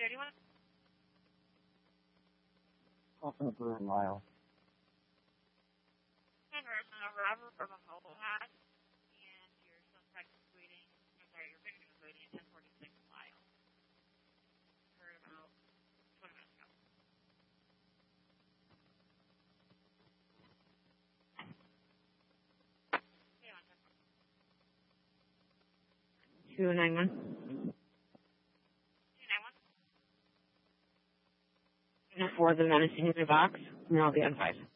Call for a mile. Two 9-1. For the menacing in the box, and I'll be on 5.